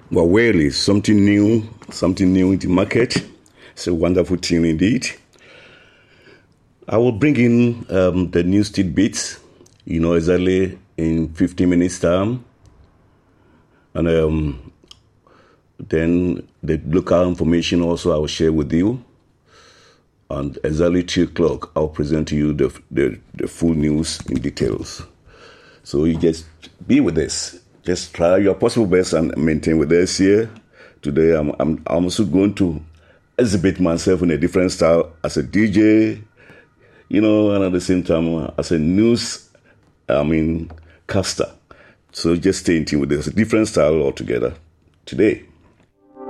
Well, really, something new in the market. It's a wonderful thing indeed. I will bring in the news tidbits, exactly in 15 minutes time. And then the local information also I will share with you. And exactly 3 o'clock, I'll present to you the full news in details. So you just be with us. Just try your possible best and maintain with us here. Today, I'm also going to exhibit myself in a different style as a DJ, and at the same time as a news, caster. So just stay in tune with us. A different style altogether today.